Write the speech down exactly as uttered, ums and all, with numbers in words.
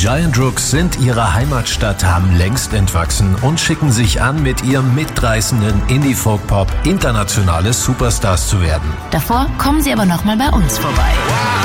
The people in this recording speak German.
Giant Rooks sind ihrer Heimatstadt, haben längst entwachsen und schicken sich an, mit ihrem mitreißenden Indie-Folk-Pop internationale Superstars zu werden. Davor kommen sie aber nochmal bei uns vorbei.